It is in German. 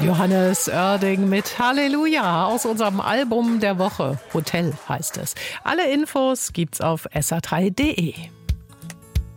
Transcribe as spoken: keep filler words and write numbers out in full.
Johannes Oerding mit Halleluja aus unserem Album der Woche. Hotel heißt es. Alle Infos gibt's auf s r drei punkt d e.